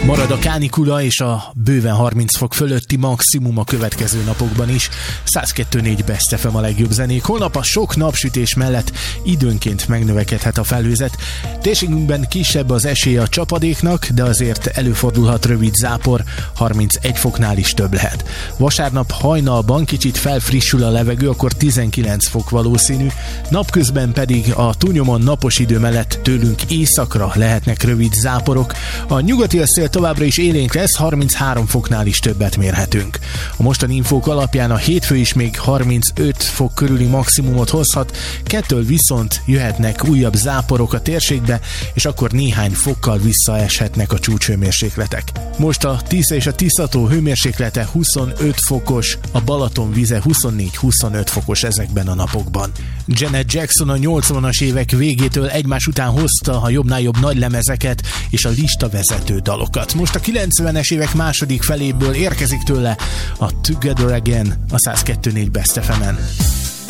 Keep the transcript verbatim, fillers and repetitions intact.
Marad a kánikula és a bőven harminc fok fölötti maximum a következő napokban is. száz kettő négy Best ef em a legjobb zenék. Holnap a sok napsütés mellett időnként megnövekedhet a felhőzet. Térségünkben kisebb az esélye a csapadéknak, de azért előfordulhat rövid zápor, harmincegy foknál is több lehet. Vasárnap hajnalban kicsit felfrissül a levegő, akkor tizenkilenc fok valószínű, napközben pedig a túlnyomon napos idő mellett tőlünk északra lehetnek rövid záporok. A nyugati szél továbbra is élénk lesz, harminchárom foknál is többet mérhetünk. A mostani infók alapján a hétfő is még harmincöt fok körüli maximumot hozhat, kettől viszont jöhetnek újabb záporok a térségbe, és akkor néhány fokkal visszaeshetnek a csúcshőmérsékletek. Most a Tisza és a Tiszató hőmérséklete huszonöt fokos, a Balaton vize huszonnégy-huszonöt fokos ezekben a napokban. Janet Jackson a nyolcvanas évek végétől egymás után hozta a jobbnál jobb nagy lemezeket és a listavezető dalokat. Most a kilencvenes évek második feléből érkezik tőle a Together Again a száz kettő négy Best ef emen.